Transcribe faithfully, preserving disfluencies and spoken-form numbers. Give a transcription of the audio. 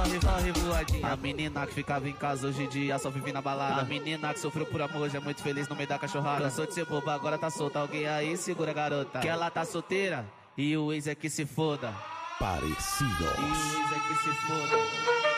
corre, corre voadinha. A menina que ficava em casa hoje em dia só vive na balada. A menina que sofreu por amor hoje é muito feliz no meio da cachorrada. Cansou de ser boba, agora tá solta. Alguém aí segura a garota. Que ela tá solteira e o ex é que se foda. Parecidos. E o ex é que se foda.